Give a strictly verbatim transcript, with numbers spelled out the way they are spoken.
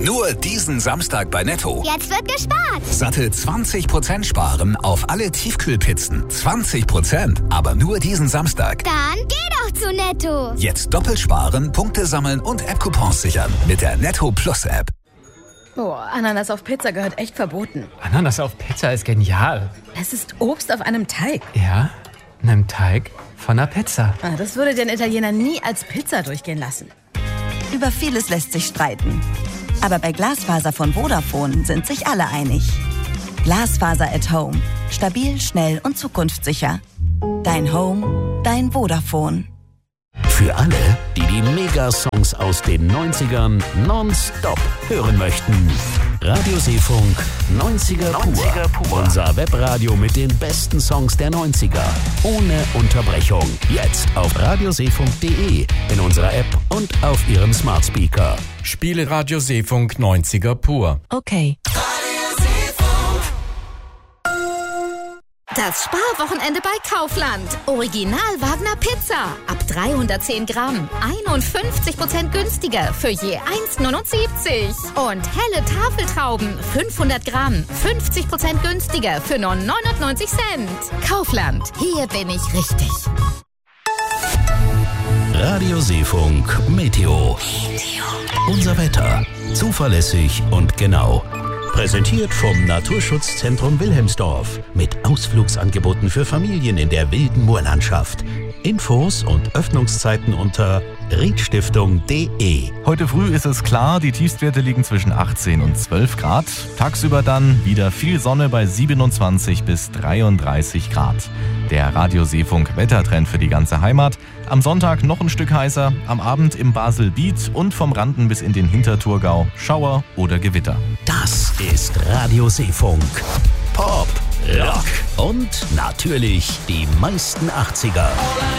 Nur diesen Samstag bei Netto. Jetzt wird gespart. Satte zwanzig Prozent sparen auf alle Tiefkühlpizzen. zwanzig Prozent, aber nur diesen Samstag. Dann geh doch zu Netto. Jetzt doppelt sparen, Punkte sammeln und App-Coupons sichern mit der Netto Plus App. Oh, Ananas auf Pizza gehört echt verboten. Ananas auf Pizza ist genial. Es ist Obst auf einem Teig. Ja, einem Teig von einer Pizza. Ah, das würde den Italiener nie als Pizza durchgehen lassen. Über vieles lässt sich streiten. Aber bei Glasfaser von Vodafone sind sich alle einig. Glasfaser at Home. Stabil, schnell und zukunftssicher. Dein Home, dein Vodafone. Für alle, die die Megasongs aus den neunzigern nonstop hören möchten. Radio Seefunk neunziger Pur. Unser Webradio mit den besten Songs der neunziger. Ohne Unterbrechung. Jetzt auf radioseefunk punkt de, in unserer App und auf Ihrem Smart Speaker. Spiele Radio Seefunk neunziger Pur. Okay. Das Sparwochenende bei Kaufland. Original Wagner Pizza. Ab dreihundertzehn Gramm. einundfünfzig Prozent günstiger für je eins neunundsiebzig. Und helle Tafeltrauben. fünfhundert Gramm. fünfzig Prozent günstiger für nur neunundneunzig Cent. Kaufland. Hier bin ich richtig. Radio Seefunk Meteo. Unser Wetter. Zuverlässig und genau. Präsentiert vom Naturschutzzentrum Wilhelmsdorf mit Ausflugsangeboten für Familien in der wilden Moorlandschaft. Infos und Öffnungszeiten unter riedstiftung punkt de. Heute früh ist es klar, die Tiefstwerte liegen zwischen achtzehn und zwölf Grad. Tagsüber dann wieder viel Sonne bei siebenundzwanzig bis dreiunddreißig Grad. Der Radio Seefunk Wettertrend für die ganze Heimat. Am Sonntag noch ein Stück heißer, am Abend im Basel-Biet und vom Randen bis in den Hinterthurgau Schauer oder Gewitter. Das ist Radio Seefunk. Pop, Rock und natürlich die meisten achtziger.